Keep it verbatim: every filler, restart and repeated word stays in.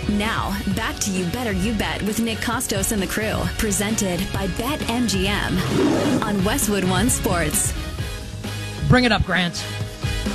Now, back to You Better You Bet with Nick Costos and the crew. Presented by BetMGM on Westwood One Sports. Bring it up, Grant.